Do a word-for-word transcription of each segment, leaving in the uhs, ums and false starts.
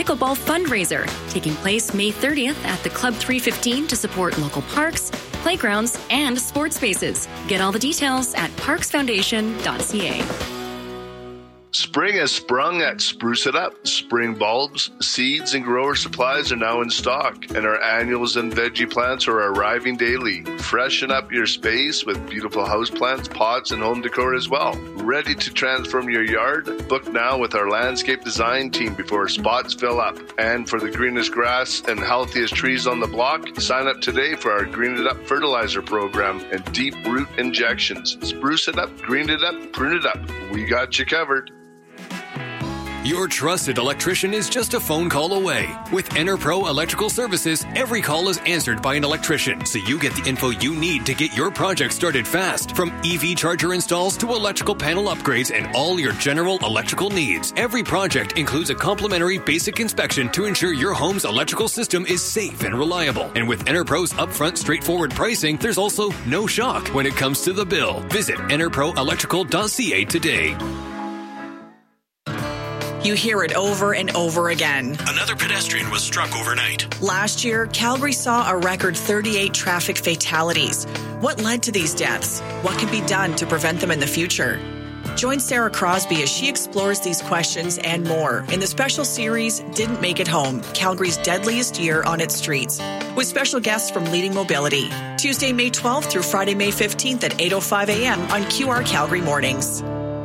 Pickleball Fundraiser, taking place May thirtieth at the Club three fifteen to support local parks, playgrounds, and sports spaces. Get all the details at parks foundation dot c a. Spring has sprung at Spruce It Up. Spring bulbs, seeds, and grower supplies are now in stock, and our annuals and veggie plants are arriving daily. Freshen up your space with beautiful houseplants, pots, and home decor as well. Ready to transform your yard? Book now with our landscape design team before spots fill up. And for the greenest grass and healthiest trees on the block, sign up today for our Green It Up fertilizer program and deep root injections. Spruce it up, green it up, prune it up. We got you covered. Your trusted electrician is just a phone call away. With EnerPro Electrical Services, every call is answered by an electrician, so you get the info you need to get your project started fast. From E V charger installs to electrical panel upgrades and all your general electrical needs. Every project includes a complimentary basic inspection to ensure your home's electrical system is safe and reliable. And with EnerPro's upfront straightforward pricing, there's also no shock when it comes to the bill. Visit ener pro electrical dot c a today. You hear it over and over again. Another pedestrian was struck overnight. Last year, Calgary saw a record thirty-eight traffic fatalities. What led to these deaths? What can be done to prevent them in the future? Join Sarah Crosby as she explores these questions and more in the special series Didn't Make It Home, Calgary's Deadliest Year on Its Streets, with special guests from Leading Mobility. Tuesday, May twelfth through Friday, May fifteenth at eight oh five a.m. on Q R Calgary Mornings.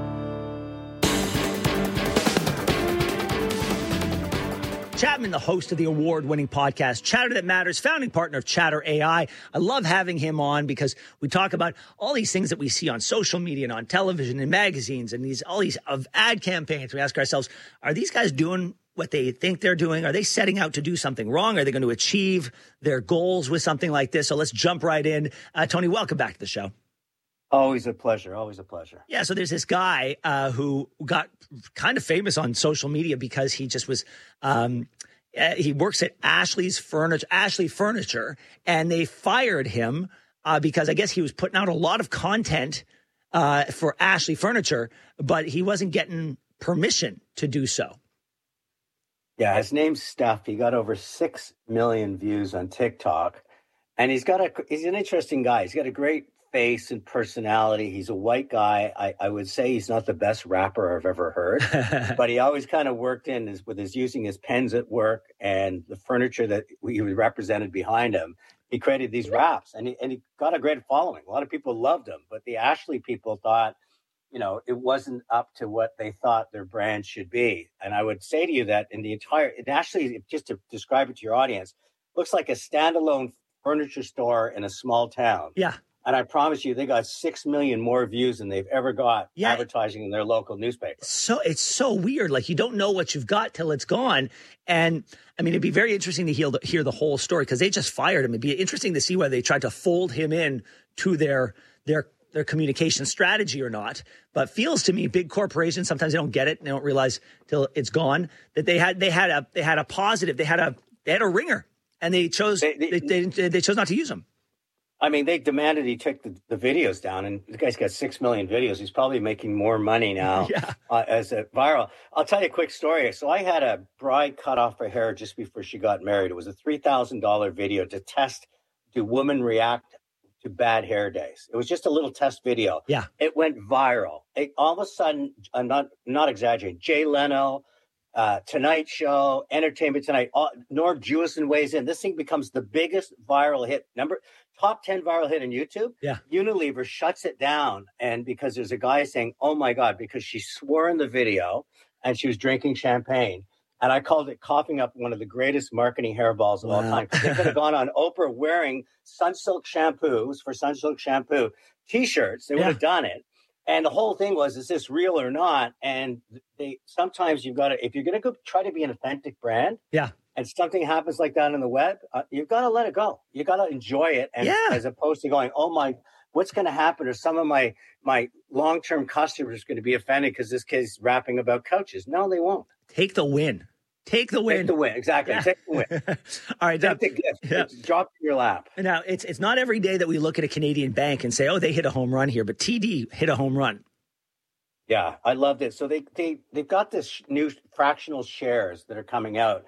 Chapman, the host of the award-winning podcast Chatter That Matters, founding partner of Chatter A I. I love having him on because we talk about all these things that we see on social media and on television and magazines and these all these of ad campaigns. We ask ourselves, are these guys doing what they think they're doing? Are they setting out to do something wrong? Are they going to achieve their goals with something like this? So let's jump right in. Uh, Tony, welcome back to the show. Always a pleasure. Always a pleasure. Yeah. So there's this guy uh, who got kind of famous on social media because he just was, um, uh, he works at Ashley's Furniture, Ashley Furniture, and they fired him uh, because I guess he was putting out a lot of content uh, for Ashley Furniture, but he wasn't getting permission to do so. Yeah. His name's Steph. He got over six million views on TikTok, and he's got a, he's an interesting guy. He's got a great face and personality. He's a white guy. I, I would say he's not the best rapper I've ever heard, but he always kind of worked in his, with his using his pens at work and the furniture that he was represented behind him. He created these raps, and he, and he got a great following. A lot of people loved him, but the Ashley people thought, you know, it wasn't up to what they thought their brand should be. And I would say to you that in the entire, it actually, just to describe it to your audience, looks like a standalone furniture store in a small town. Yeah. And I promise you, they got six million more views than they've ever got yeah. advertising in their local newspaper. So it's so weird. Like, you don't know what you've got till it's gone. And I mean, it'd be very interesting to hear the, hear the whole story because they just fired him. It'd be interesting to see whether they tried to fold him in to their their their communication strategy or not. But feels to me, big corporations, sometimes they don't get it. They don't realize till it's gone that they had they had a they had a positive. They had a they had a ringer, and they chose they they, they, they, they chose not to use them. I mean, they demanded he took the, the videos down, and the guy's got six million videos. He's probably making more money now yeah. uh, as a viral. I'll tell you a quick story. So I had a bride cut off her hair just before she got married. It was a three thousand dollars video to test, do women react to bad hair days? It was just a little test video. Yeah. It went viral. It, all of a sudden, I'm not, not exaggerating, Jay Leno, Uh, Tonight Show, Entertainment Tonight, all, Norm Jewison weighs in. This thing becomes the biggest viral hit. Number top ten viral hit on YouTube. Yeah. Unilever shuts it down, and because there's a guy saying, "Oh my God," because she swore in the video and she was drinking champagne. And I called it coughing up one of the greatest marketing hairballs of wow. all time. They could have gone on Oprah wearing Sunsilk shampoos for Sunsilk shampoo T-shirts. They would yeah. have done it. And the whole thing was, is this real or not? And they sometimes you've got to, if you're going to go try to be an authentic brand, yeah, and something happens like that on the web, uh, you've got to let it go. You got to enjoy it, and yeah. as opposed to going, oh my, what's going to happen? Or some of my my long term customers going to be offended because this kid's rapping about couches. No, they won't. Take the win. Take the win. Take the win. Exactly. Yeah. Take the win. All right. Take the gift. Yeah. Drop it in your lap. Now, it's it's not every day that we look at a Canadian bank and say, oh, they hit a home run here, but T D hit a home run. Yeah, I loved it. So they, they, they've got this new fractional shares that are coming out.